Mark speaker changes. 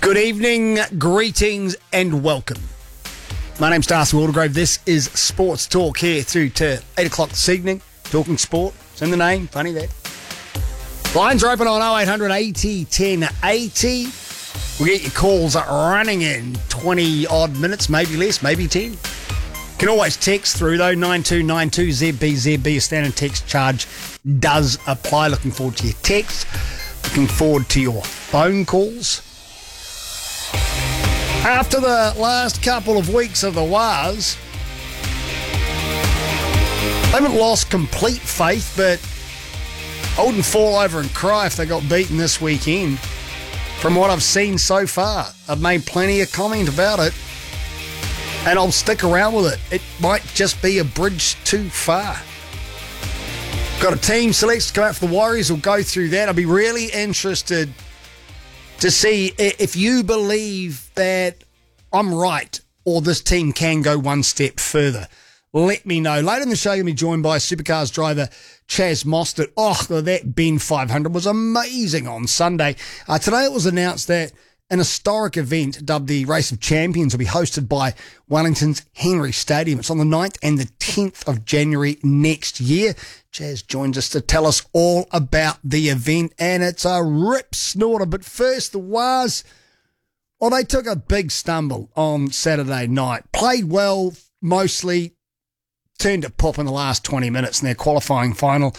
Speaker 1: Good evening, greetings and welcome. My name's Darcy Waldegrave. This is Sports Talk here through to 8 o'clock this evening. Talking sport. It's in the name. Funny that. Lines are open on 0800 80 1080. We'll get your calls running in 20 odd minutes, maybe less, maybe 10. Can always text through though, 9292ZBZB. A standard text charge does apply. Looking forward to your text. Looking forward to your phone calls. After the last couple of weeks of the Waz, they haven't lost complete faith, but I wouldn't fall over and cry if they got beaten this weekend. From what I've seen so far, I've made plenty of comment about it, and I'll stick around with it. It might just be a bridge too far. Got a team select to come out for the Warriors. We'll go through that. I'll be really interested to see if you believe that I'm right or this team can go one step further. Let me know. Later in the show, you'll be joined by Supercars driver Chaz Mostert. Oh, that Ben 500 was amazing on Sunday. Today it was announced that an historic event dubbed the Race of Champions will be hosted by Wellington's Henry Stadium. It's on the 9th and the 10th of January next year. Chaz joins us to tell us all about the event, and it's a rip snorter. But first, the Waz, well, they took a big stumble on Saturday night. Played well, mostly, turned to pop in the last 20 minutes in their qualifying final